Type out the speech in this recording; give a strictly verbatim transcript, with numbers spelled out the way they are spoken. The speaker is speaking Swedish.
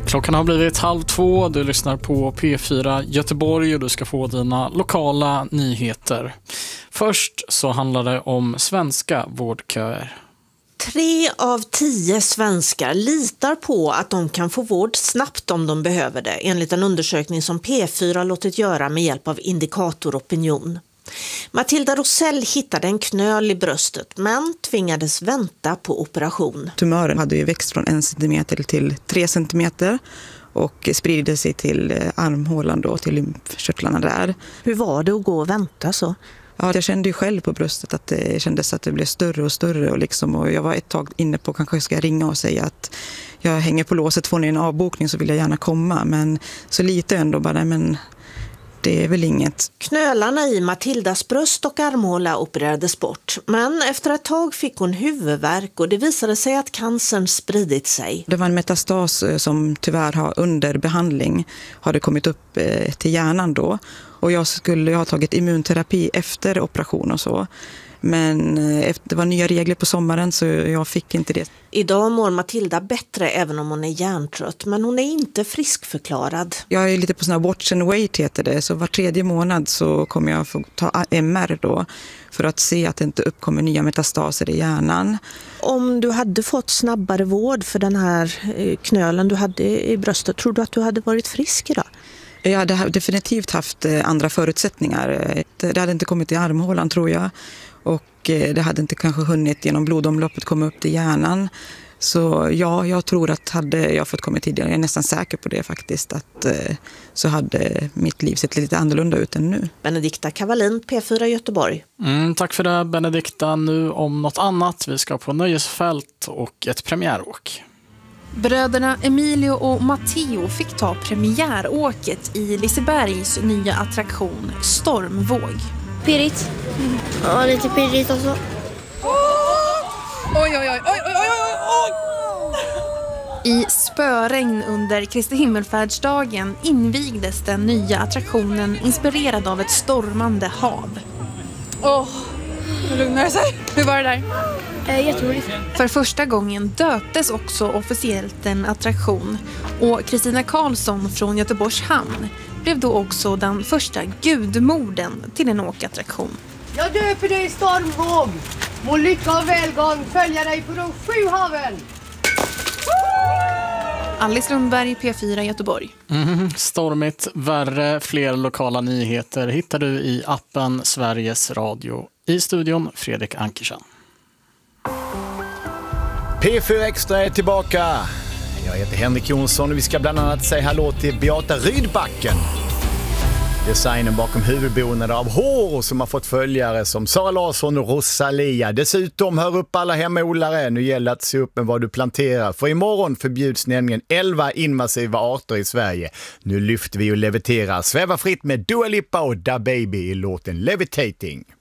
Klockan har blivit halv två, du lyssnar på P fyra Göteborg och du ska få dina lokala nyheter. Först så handlar det om svenska vårdköer. Tre av tio svenskar litar på att de kan få vård snabbt om de behöver det, enligt en undersökning som P fyra låtit göra med hjälp av Indikator Opinion. Matilda Rosell hittade en knöl i bröstet men tvingades vänta på operation. Tumören hade ju växt från en centimeter till tre centimeter och spridde sig till armhålan då, till lymfkörtlarna där. Hur var det att gå och vänta så? Ja, jag kände ju själv på bröstet att det kändes att det blev större och större. Och, liksom, och jag var ett tag inne på kanske jag ska ringa och säga att jag hänger på låset, får ni en avbokning så vill jag gärna komma. Men så lite ändå bara, men det är väl inget. Knölarna i Matildas bröst och armhåla opererades bort. Men efter ett tag fick hon huvudvärk och det visade sig att cancern spridit sig. Det var en metastas som tyvärr har under behandling har det kommit upp till hjärnan då. Och jag skulle ha tagit immunterapi efter operation och så. Men det var nya regler på sommaren så jag fick inte det. Idag mår Matilda bättre även om hon är hjärntrött, men hon är inte friskförklarad. Jag är lite på sån här watch and wait heter det, så var tredje månad så kommer jag få ta M R då för att se att det inte uppkommer nya metastaser i hjärnan. Om du hade fått snabbare vård för den här knölen du hade i bröstet, tror du att du hade varit frisk idag? Jag hade definitivt haft andra förutsättningar. Det hade inte kommit i armhålan tror jag. Och det hade inte kanske hunnit genom blodomloppet komma upp till hjärnan. Så ja, jag tror att hade jag fått komma tidigare, jag är nästan säker på det faktiskt, att så hade mitt liv sett lite annorlunda ut än nu. Benedikta Kavalin, P fyra Göteborg. Mm, tack för det Benedikta. Nu om något annat. Vi ska på nöjesfält och ett premiäråk. Bröderna Emilio och Matteo fick ta premiäråket i Lisebergs nya attraktion Stormvåg. Pirrigt. Ja, lite pirrigt också. Oj, oj, oj, oj, oj, oj, oj. I spöregn under Kristi himmelfärdsdagen invigdes den nya attraktionen inspirerad av ett stormande hav. Åh, oh, lugnar sig. Hur var det där? Eh, jätteroligt. För första gången döptes också officiellt en attraktion och Kristina Karlsson från Göteborgs hamn blev då också den första gudmorden till en åkattraktion. Jag döper dig i stormvåg. Må lycka och välgång följa dig på de sju haven. Alice Lundberg, P fyra Göteborg. Mm, stormigt, värre, fler lokala nyheter hittar du i appen Sveriges Radio. I studion Fredrik Ankersen. P fyra Extra är tillbaka. Jag heter Henrik Jonsson och vi ska bland annat säga hallå till Beata Rydbacken. Designen bakom huvudbonader av hår som har fått följare som Sara Larsson och Rosalia. Dessutom hör upp alla hemodlare. Nu gäller att se upp med vad du planterar. För imorgon förbjuds nämligen elva invasiva arter i Sverige. Nu lyfter vi och leviterar. Sväva fritt med Dua Lipa och Da Baby i låten Levitating.